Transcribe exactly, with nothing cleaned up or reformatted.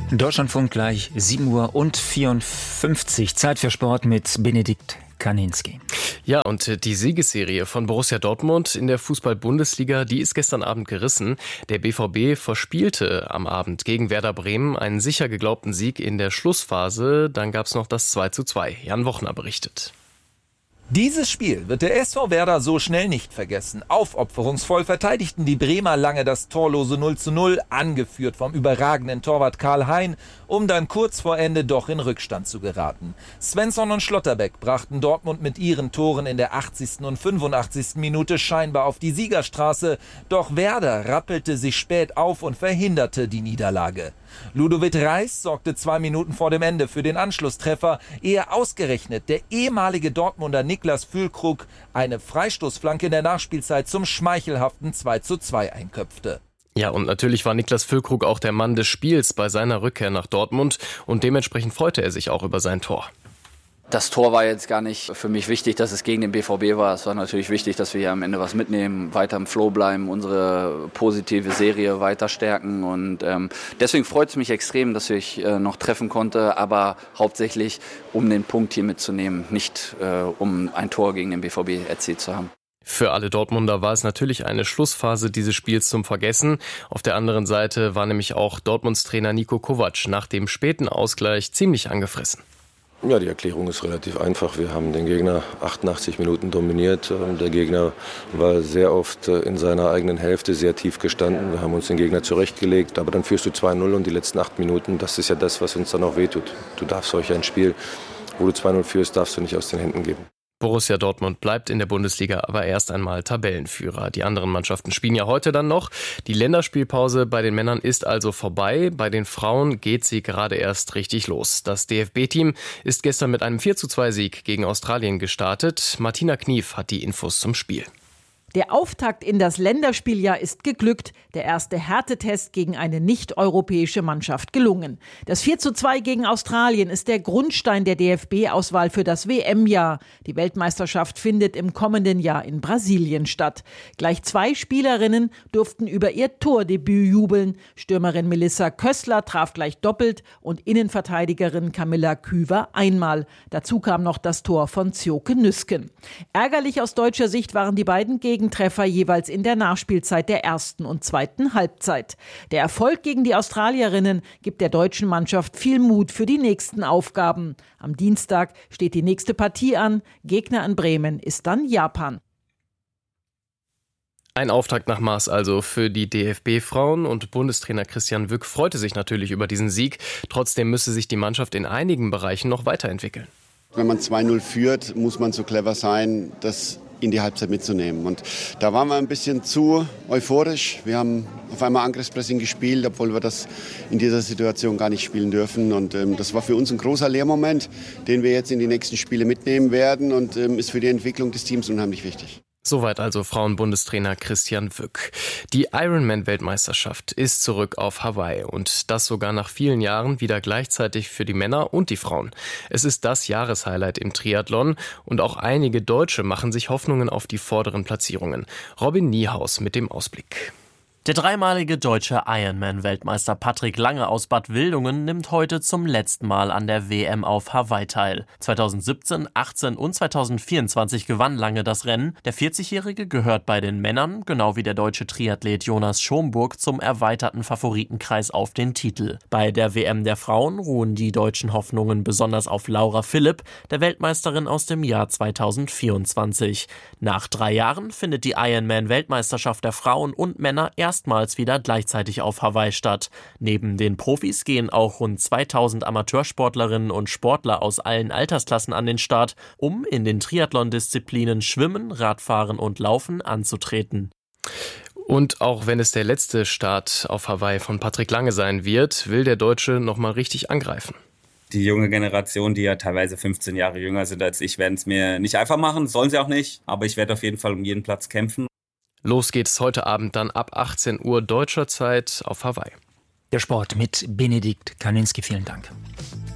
Deutschlandfunk gleich sieben Uhr und vierundfünfzig. Zeit für Sport mit Benedikt Kaninski. Ja, und die Siegesserie von Borussia Dortmund in der Fußball-Bundesliga, die ist gestern Abend gerissen. Der B V B verspielte am Abend gegen Werder Bremen einen sicher geglaubten Sieg in der Schlussphase. Dann gab es noch das zwei zu zwei. Jan Wochner berichtet. Dieses Spiel wird der S V Werder so schnell nicht vergessen. Aufopferungsvoll verteidigten die Bremer lange das torlose null zu null, angeführt vom überragenden Torwart Karl Hein, um dann kurz vor Ende doch in Rückstand zu geraten. Svensson und Schlotterbeck brachten Dortmund mit ihren Toren in der achtzigsten und fünfundachtzigsten Minute scheinbar auf die Siegerstraße, doch Werder rappelte sich spät auf und verhinderte die Niederlage. Ludovic Reis sorgte zwei Minuten vor dem Ende für den Anschlusstreffer, ehe ausgerechnet der ehemalige Dortmunder Niklas Füllkrug eine Freistoßflanke in der Nachspielzeit zum schmeichelhaften zwei zu zwei einköpfte. Ja, und natürlich war Niklas Füllkrug auch der Mann des Spiels bei seiner Rückkehr nach Dortmund und dementsprechend freute er sich auch über sein Tor. Das Tor war jetzt gar nicht für mich wichtig, dass es gegen den B V B war. Es war natürlich wichtig, dass wir hier am Ende was mitnehmen, weiter im Flow bleiben, unsere positive Serie weiter stärken. Und ähm, deswegen freut es mich extrem, dass ich äh, noch treffen konnte, aber hauptsächlich, um den Punkt hier mitzunehmen, nicht äh, um ein Tor gegen den B V B erzielt zu haben. Für alle Dortmunder war es natürlich eine Schlussphase dieses Spiels zum Vergessen. Auf der anderen Seite war nämlich auch Dortmunds Trainer Niko Kovac nach dem späten Ausgleich ziemlich angefressen. Ja, die Erklärung ist relativ einfach. Wir haben den Gegner achtundachtzig Minuten dominiert. Der Gegner war sehr oft in seiner eigenen Hälfte sehr tief gestanden. Wir haben uns den Gegner zurechtgelegt, aber dann führst du zwei null und die letzten acht Minuten, das ist ja das, was uns dann auch wehtut. Du darfst solch ein Spiel, wo du zwei null führst, darfst du nicht aus den Händen geben. Borussia Dortmund bleibt in der Bundesliga aber erst einmal Tabellenführer. Die anderen Mannschaften spielen ja heute dann noch. Die Länderspielpause bei den Männern ist also vorbei. Bei den Frauen geht sie gerade erst richtig los. Das D F B-Team ist gestern mit einem vier zu zwei Sieg gegen Australien gestartet. Martina Knief hat die Infos zum Spiel. Der Auftakt in das Länderspieljahr ist geglückt. Der erste Härtetest gegen eine nicht-europäische Mannschaft gelungen. Das vier zu zwei gegen Australien ist der Grundstein der D F B-Auswahl für das W M-Jahr. Die Weltmeisterschaft findet im kommenden Jahr in Brasilien statt. Gleich zwei Spielerinnen durften über ihr Tordebüt jubeln. Stürmerin Melissa Kössler traf gleich doppelt und Innenverteidigerin Camilla Küver einmal. Dazu kam noch das Tor von Zjoke Nüsken. Ärgerlich aus deutscher Sicht waren die beiden Gegner Gegentreffer jeweils in der Nachspielzeit der ersten und zweiten Halbzeit. Der Erfolg gegen die Australierinnen gibt der deutschen Mannschaft viel Mut für die nächsten Aufgaben. Am Dienstag steht die nächste Partie an. Gegner in Bremen ist dann Japan. Ein Auftakt nach Maß also für die D F B-Frauen und Bundestrainer Christian Wück freute sich natürlich über diesen Sieg. Trotzdem müsse sich die Mannschaft in einigen Bereichen noch weiterentwickeln. Wenn man zwei null führt, muss man so clever sein, das in die Halbzeit mitzunehmen. Und da waren wir ein bisschen zu euphorisch. Wir haben auf einmal Angriffspressing gespielt, obwohl wir das in dieser Situation gar nicht spielen dürfen. Und ähm, das war für uns ein großer Lehrmoment, den wir jetzt in die nächsten Spiele mitnehmen werden und ähm, ist für die Entwicklung des Teams unheimlich wichtig. Soweit also Frauenbundestrainer Christian Wück. Die Ironman-Weltmeisterschaft ist zurück auf Hawaii und das sogar nach vielen Jahren wieder gleichzeitig für die Männer und die Frauen. Es ist das Jahreshighlight im Triathlon und auch einige Deutsche machen sich Hoffnungen auf die vorderen Platzierungen. Robin Niehaus mit dem Ausblick. Der dreimalige deutsche Ironman-Weltmeister Patrick Lange aus Bad Wildungen nimmt heute zum letzten Mal an der W M auf Hawaii teil. zweitausendsiebzehn, achtzehn und zweitausendvierundzwanzig gewann Lange das Rennen. Der vierzigjährige gehört bei den Männern, genau wie der deutsche Triathlet Jonas Schomburg, zum erweiterten Favoritenkreis auf den Titel. Bei der W M der Frauen ruhen die deutschen Hoffnungen besonders auf Laura Philipp, der Weltmeisterin aus dem Jahr zweitausendvierundzwanzig. Nach drei Jahren findet die Ironman-Weltmeisterschaft der Frauen und Männer erst erstmals wieder gleichzeitig auf Hawaii statt. Neben den Profis gehen auch rund zweitausend Amateursportlerinnen und Sportler aus allen Altersklassen an den Start, um in den Triathlon-Disziplinen Schwimmen, Radfahren und Laufen anzutreten. Und auch wenn es der letzte Start auf Hawaii von Patrick Lange sein wird, will der Deutsche nochmal richtig angreifen. Die junge Generation, die ja teilweise fünfzehn Jahre jünger sind als ich, werden es mir nicht einfach machen, sollen sie auch nicht, aber ich werde auf jeden Fall um jeden Platz kämpfen. Los geht's heute Abend dann ab achtzehn Uhr deutscher Zeit auf Hawaii. Der Sport mit Benedikt Kaninski. Vielen Dank.